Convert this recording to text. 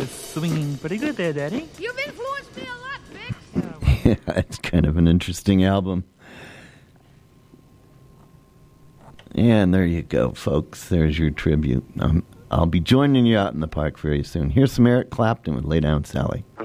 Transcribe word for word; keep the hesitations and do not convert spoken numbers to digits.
was swinging pretty good there, Daddy. You've influenced me a lot, Vic. Yeah, it's kind of an interesting album. And there you go, folks. There's your tribute. Um, I'll be joining you out in the park very soon. Here's some Eric Clapton with Lay Down, Sally.